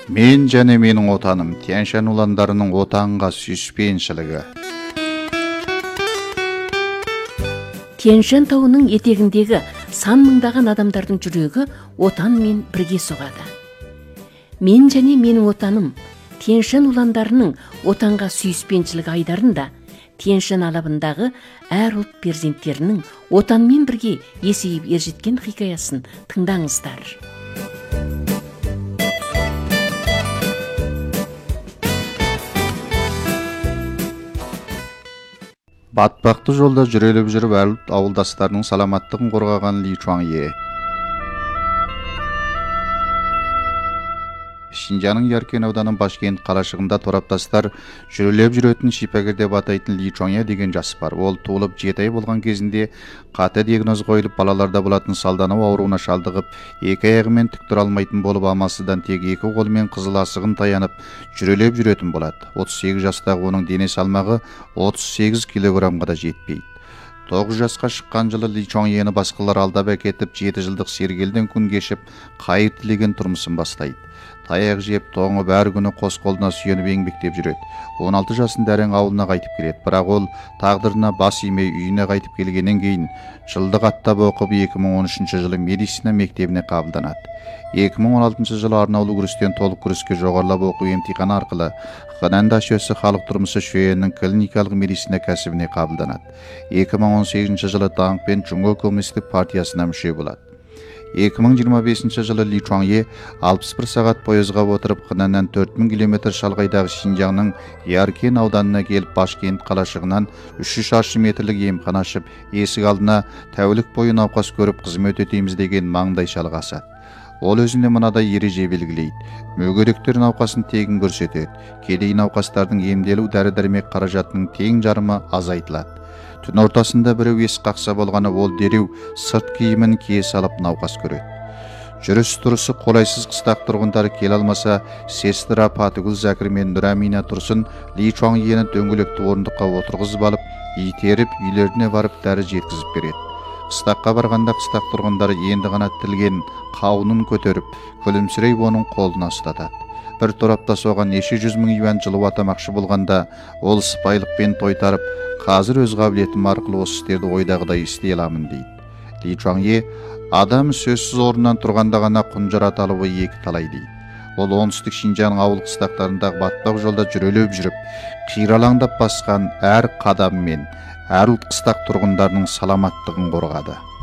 Мен және менің отаным Тянь-Шань уландарының отанға сүйіспеншілігі. Тянь-Шань тауының етегіндегі сан мыңдаған адамдардың жүрегі отанмен бірге соғады. Мен және менің отаным Тянь-Шань уландарының отанға сүйіспеншілігі айдарында Тянь-Шань алабындағы әр ұлт перзенттерінің отанмен бірге есейіп ержеткен хикаясын тыңдаңыздар. Батпақты жолда жүреліп жүріп ауылдастарының саламаттығын қорғаған Ли Чуаңе. Шинжаның Яркент ауданының Башкент қалашығында тораптастар жүрелеп жүретін шипагер деп атайтын Ли Чуаңе деген жас бар. Ол туылып 7 ай болған кезінде қате диагноз қойылып, балаларда болатын салданау ауруына шалдығып, 2 аяғымен тік тұра алмайтын болып, амалсыздан тек 2 қолымен қызыл асығын таянып жүрелеп жүретін болады. 38 жастағы оның дене салмағы 38 килограммға да жетпейді. 9 жасқа шыққан жылы Ли Чуаңені басқалар алдап әкетіп, 7 жылдық сергелден күн кешіп, қайыр тілеген тұрмысын бастайды. Таяқ жеп, тоңып, әр күні қос қолына сүйеніп еңбектеп жүреді. 16 жасында әрең ауылына қайтып келеді. Бірақ ол тағдырына бас имей үйіне қайтып келгеннен кейін жылдық аттап оқып 2013 жылы медицина мектебіне қабылданады. 2016 жылы арнаулы күрестен толық күреске жоғарылап оқу емтиханы арқылы Хэнань дашесі халық тұрмысы шуенің клиникалық медицина кәсібіне қабылданады. 2018 жылы Даңқ пен Чуңго коммунистік партиясына мүше болады. 2025 жылы Ли Чуаңе 61 сағат пойызға отырып Хэнаньнан 4000 км шалғайдағы Шинжаңның Яркент ауданына келіп, Башкент қалашығынан 300 шаршы метрлік емхана ашып, есік алдына тәулік бойы науқас көріп қызмет етеміз деген маңдай шалғы асады. Ол өзінде мынадай ереже белгілейді. Мүгедектер науқасын тегін көрсетеді. Кедей науқастардың емделу дәрі-дәрмек қаражатының тең жарымы азайтылады. Түн ортасында біреу есік қақса болғаны, ол дереу сырт киімін кие салып науқас көреді. Жүріс-тұрысы қолайсыз қыстақ тұрғындары келе алмаса, сестра Патыгүл Зәкір мен Нұрамина Тұрсын Ли Чуаңені дөңгелекті орындыққа отырғызып алып, итеріп үйлеріне барып дәрі жеткізіп береді. Қыстаққа барғанда қыстақ тұрғындары енді ғана тілген қауынын көтеріп, күлімсірей оның қолына ұстатады. Бір торапта соған неше 100 мың юан жылу атамақшы болғанда, ол сыпайылықпен тойтарып, қазір өз қабілетім арқылы осы істерді ойдағыдай істей аламын дейді. Ли Чуаңе адам сөзсіз орнынан тұрғанда ғана құнжар аталуы екі талай дейді. Ол оңтүстік Шинжаң ауыл қыстақтарындағы батпақ жолда жүрелеп жүріп, қиралаңдап басқан әр қадам мен әр ұлт қыстақ тұрғындарының саламаттығын қорғады.